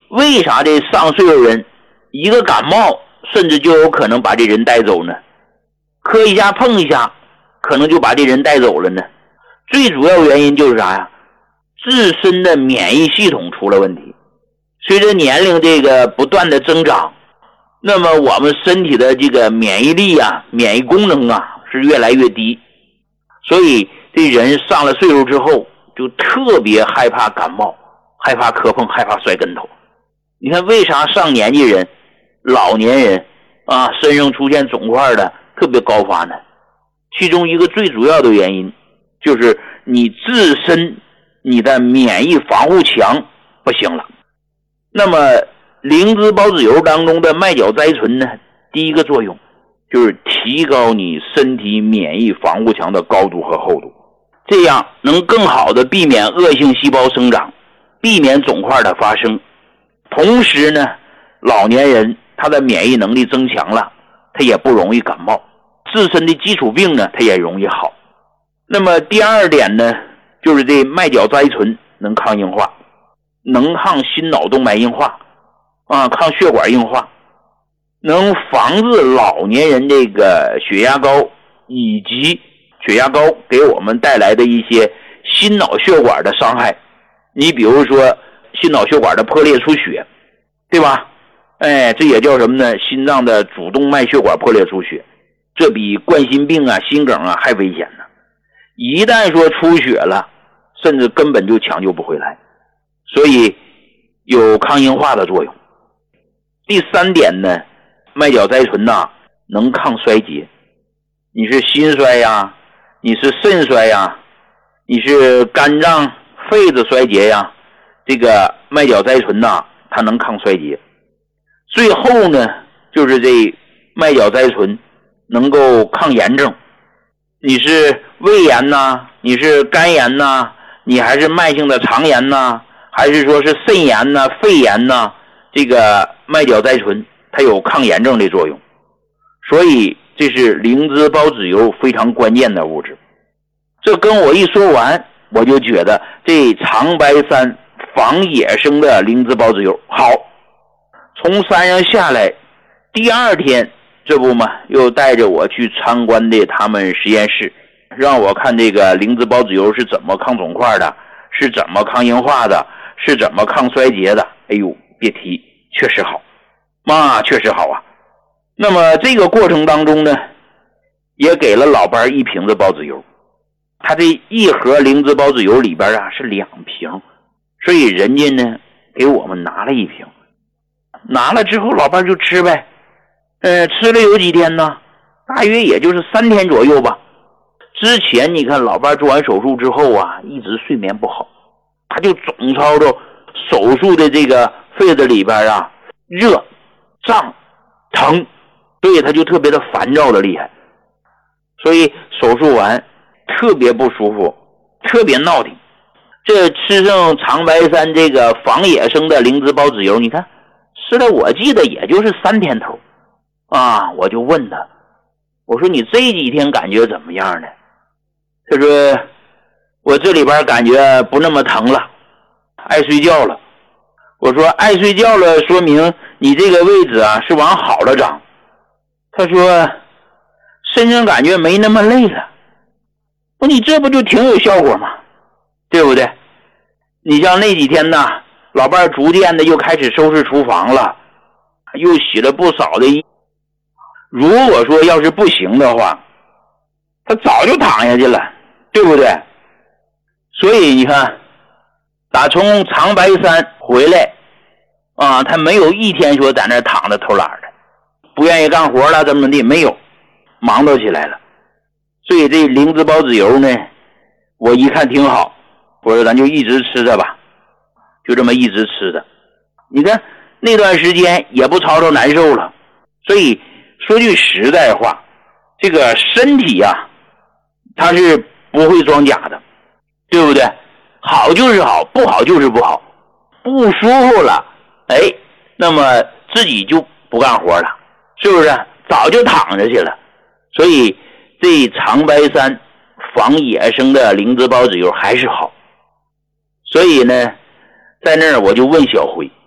为啥这上岁数人一个感冒甚至就有可能把这人带走呢？磕一下碰一下可能就把这人带走了呢？最主要原因就是啥呀？自身的免疫系统出了问题。随着年龄这个不断的增长，那么我们身体的这个免疫力啊，免疫功能啊是越来越低，所以这人上了岁数之后就特别害怕感冒，害怕磕碰，害怕摔跟头。你看为啥上年纪人老年人啊身上出现肿块的特别高发呢？其中一个最主要的原因就是你自身你的免疫防护墙不行了。那么灵芝孢子油当中的麦角甾醇呢，第一个作用就是提高你身体免疫防护墙的高度和厚度，这样能更好的避免恶性细胞生长，避免肿块的发生。同时呢，老年人他的免疫能力增强了，他也不容易感冒，自身的基础病呢他也容易好。那么第二点呢，就是这麦角甾醇能抗硬化，能抗心脑动脉硬化啊，抗血管硬化，能防治老年人这个血压高，以及血压高给我们带来的一些心脑血管的伤害。你比如说心脑血管的破裂出血，对吧？这也叫什么呢？心脏的主动脉血管破裂出血，这比冠心病啊、心梗啊还危险呢。一旦说出血了，甚至根本就抢救不回来，所以有抗硬化的作用。第三点呢，麦角甾醇呐能抗衰竭。你是心衰呀，你是肾衰呀，你是肝脏肺子衰竭呀，这个麦角甾醇呐它能抗衰竭。最后呢，就是这麦角甾醇能够抗炎症。你是胃炎呐，你是肝炎呐，你还是慢性的肠炎呐，还是说是肾炎呐、肺炎呐，这个麦角甾醇它有抗炎症的作用。所以这是灵芝孢子油非常关键的物质。这跟我一说完，我就觉得这长白山仿野生的灵芝孢子油好。从山上下来，第二天这不嘛，又带着我去参观的他们实验室，让我看这个灵芝孢子油是怎么抗肿块的，是怎么抗硬化的，是怎么抗衰竭的。哎呦，别提，确实好，确实好啊。那么这个过程当中呢，也给了老伴一瓶子孢子油。他这一盒灵芝孢子油里边啊是2瓶，所以人家呢给我们拿了1瓶。拿了之后老伴就吃呗。吃了有几天呢？大约也就是3天左右吧。之前你看老伴做完手术之后啊，一直睡眠不好，他就总操着手术的这个肺子里边啊热、胀、疼，所以他就特别的烦躁的厉害。所以手术完特别不舒服，特别闹挺。这吃上长白山这个仿野生的灵芝孢子油，你看吃了我记得也就是3天头啊。我就问他，我说你这几天感觉怎么样呢？他说我这里边感觉不那么疼了，爱睡觉了。我说爱睡觉了，说明你这个位置啊是往好了长。他说身上感觉没那么累了。我说你这不就挺有效果吗？对不对？你像那几天呢，老伴逐渐的又开始收拾厨房了，又洗了不少的衣。如果说要是不行的话，他早就躺下去了，对不对？所以你看，打从长白山回来啊，他没有一天说在那躺着偷懒的，不愿意干活了怎么的，没有，忙叨起来了。所以这灵芝孢子油呢，我一看挺好，我说咱就一直吃着吧，就这么一直吃着。你看那段时间也不吵吵难受了。所以说句实在话，这个身体啊它是不会装假的，对不对？好就是好，不好就是不好。不舒服了，那么自己就不干活了，是不是？早就躺着去了。所以这长白山仿野生的灵芝孢子油还是好。所以呢，在那儿我就问小辉，